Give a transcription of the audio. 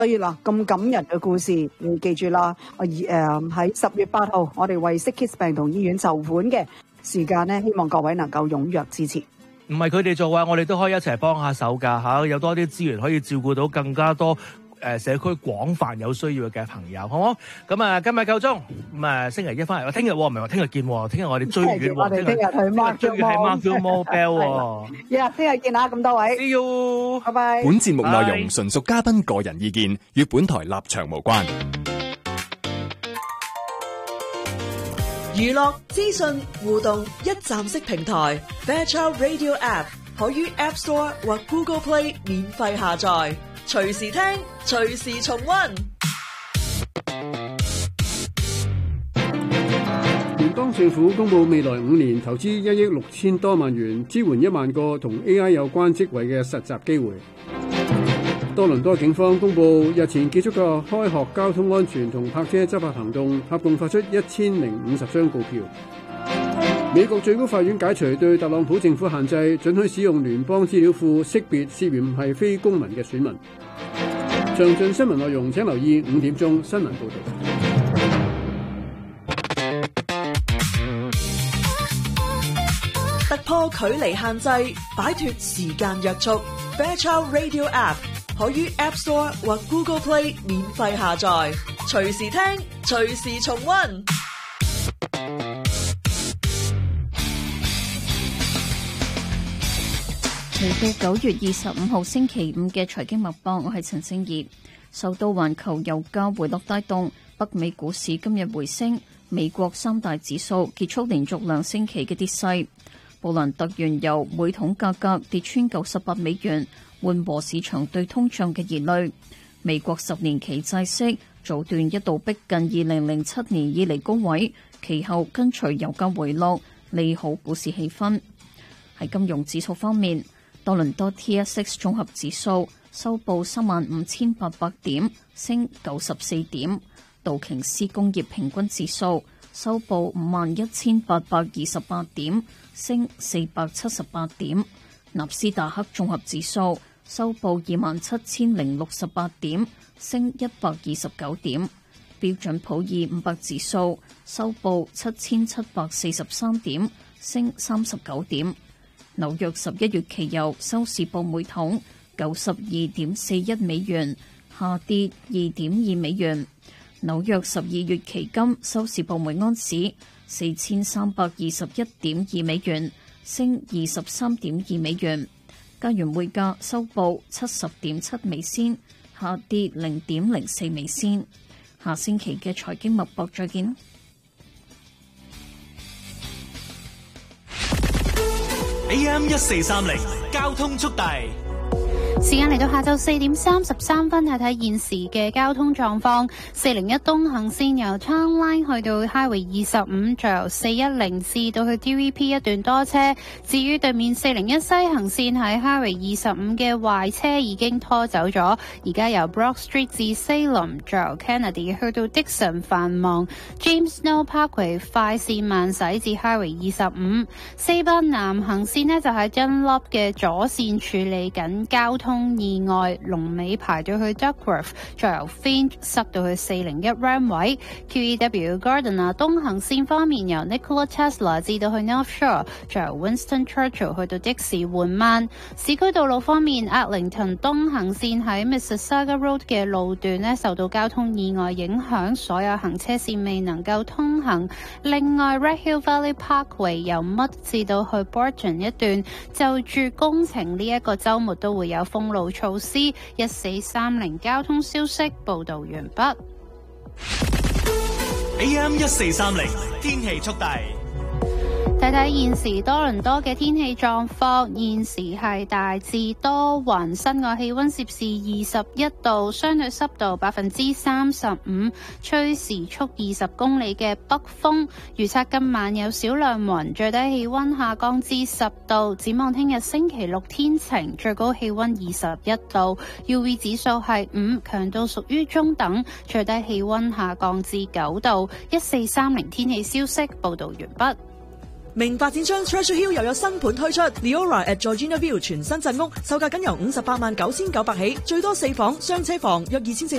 所以嗱，咁感人嘅故事，你記住啦。喺10月8號，我哋為 Sick Kids 病童醫院籌款嘅時間咧，希望各位能夠踴躍支持。 唔係佢哋做啊，我哋都可以一齊幫下手㗎嚇，有多啲資源可以照顧到更加多社區廣泛有需要嘅朋友，好唔好？咁啊，今日夠鐘，咁啊，星期一翻嚟，我聽日唔係話聽日見喎，聽日我哋追月喎， 我哋聽日去 Mark 追月係 Mark Mobile 喎。 聽日見啦，咁多位 See you， 拜拜。 本節目內容純屬嘉賓個人意見，與本台立場無關。 娛樂資訊互動一站式平台 Fairchild Radio App 可於 App Store 或 Google Play 免費下載，隨時聽，隨時重溫。 聯邦政府公布未來5年投資1億6千多萬元，支援1萬個同 AI 有關職位嘅實習機會。多倫多警方公布日前結束嘅開學交通安全同泊車執法行動，合共發出1050張告票。美國最高法院解除對特朗普政府限制，准許使用聯邦資料庫識別涉嫌係非公民嘅選民。詳盡新聞內容請留意5點鐘新聞報道。突破距離限制，擺脫時間約束。Fairchild Radio App 可於 App Store 或 Google Play 免費下載，隨時聽，隨時重溫。 嚟到9月25號星期五嘅財經脈搏，我係陳勝怡。受到環球油價回落帶動，北美股市今日回升，美國三大指數結束連續2星期嘅跌勢。布蘭特原油每桶價格跌穿98美元，緩和市場對通脹嘅疑慮。美國10年期債息早段一度逼近2007年以嚟高位，其後跟隨油價回落，利好股市氣氛。喺金融指數方面，多倫多 TSX 綜合指數收報35,800點，升94點；道瓊斯工業平均指數收報51,828點，升478點；納斯達克綜合指數收報27,068點，升129點；標準普爾500指數收報7,743點，升39點。紐約11月期油收市報每桶92.41美元，下跌2.2美元。紐約12月期金收市報每盎司4,321.2美元，升23.2美元。加元匯價收報70.7美仙，下跌0.04美仙。下星期嘅財經脈搏再見。 AM 1430交通速遞。 時間嚟到下晝4點33分，睇睇現時嘅交通狀況。401東行線由 Town Line 去到 Highway 25，再由410至到去 DVP 一段多車。至於對面401西行線喺 Highway 25嘅壞車已經拖走咗，而家由 Brock Street 至 Salem， 再由 Kennedy 去到 Dixon 繁忙。James Snow Parkway 快線慢駛至 Highway 25。四班南行線呢就喺 Dunlop 嘅左線處理緊交通意外，龍尾排到去 Duckworth， 再由 Finch 塞到去401 Ramway。 QEW Gardiner 東行線方面，由 Nikola Tesla 至到去 North Shore， 再由 Winston Churchill 去到的士緩慢。市區道路方面， Arlington 東行線喺 Mississauga Road 嘅路段呢受到交通意外影響，所有行車線未能夠通行。另外 Red Hill Valley Parkway 由 Mud 至到去 Borton 一段就住工程，呢一個週末都會有封路措施。1430交通消息報道完畢。 AM 1430天氣速遞。 睇睇現時多倫多嘅天氣狀況，現時係大致多雲，室外氣溫攝氏21度，相對濕度35%，吹時速20公里嘅北風。預測今晚有少量雲，最低氣溫下降至10度。展望聽日星期六天晴，最高氣溫21度，UV 指數係5，強度屬於中等，最低氣溫下降至9度。1430天氣消息報道完畢。 明發展商 Treasure Hill 又有新盤推出 Leora at Georgina View 全新鎮屋，售價僅由589900起，最多4房雙車房約2400